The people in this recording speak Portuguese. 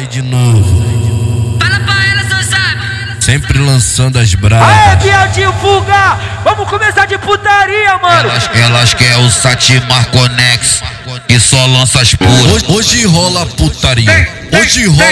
de novo. Fala pra ela, seu sabe. Sempre lançando as brabas. Aê, Bieltinho Fuga! Vamos começar de putaria, mano! Elas quer o Satimar Conex e só lança as puras. Hoje rola putaria. Hoje rola